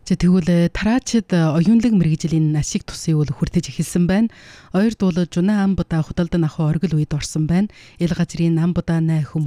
Тэгвэл тараачид оюунлаг мэргэжлийн ашиг тусын үйл хүртэж эхэлсэн байна. Ойр дуулал Жунаа ам будаа худалдан ахуй оргил үед орсон байна. Ил газрын ам будаа най